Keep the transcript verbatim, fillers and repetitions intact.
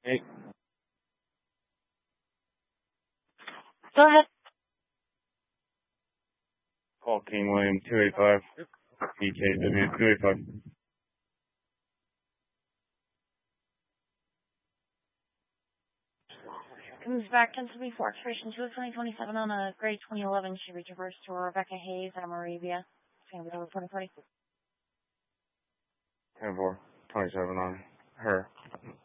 Hey, Go ahead. Paul King William, two eight five, B K W, two eight five. Comes back ten seventy-four, expiration two of twenty twenty-seven on a grade twenty eleven. She reached reverse to Rebecca Hayes at Moravia. Family over twenty forty. ten four, twenty-seven on her.